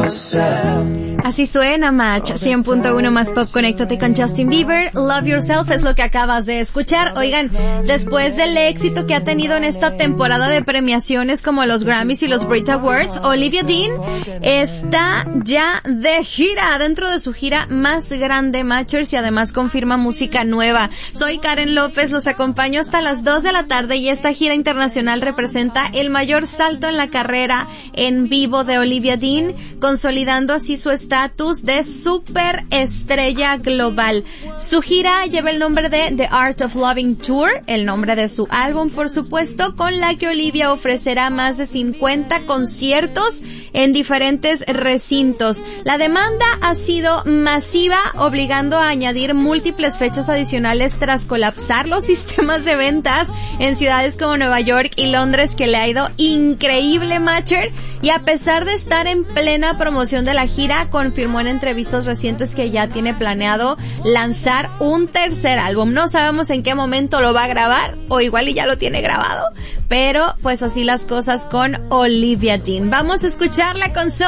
Así suena Match 100.1 más pop. Conéctate con Justin Bieber. Love Yourself es lo que acabas de escuchar. Oigan, después del éxito que ha tenido en esta temporada de premiaciones como los Grammys y los Brit Awards, Olivia Dean está ya de gira, dentro de su gira más grande, Matchers, y además confirma música nueva. Soy Karen López, los acompaño hasta las 2 de la tarde y esta gira internacional representa el mayor salto en la carrera en vivo de Olivia Dean, consolidando así su estatus de superestrella global. Su gira lleva el nombre de The Art of Loving Tour, el nombre de su álbum, por supuesto, con la que Olivia ofrecerá más de 50 conciertos en diferentes recintos. La demanda ha sido masiva, obligando a añadir múltiples fechas adicionales tras colapsar los sistemas de ventas en ciudades como Nueva York y Londres, que le ha ido increíble, Matcher, y a pesar de estar en plena promoción de la gira, confirmó en entrevistas recientes que ya tiene planeado lanzar un tercer álbum. No sabemos en qué momento lo va a grabar, o igual y ya lo tiene grabado, pero pues así las cosas con Olivia Dean. Vamos a escucharla con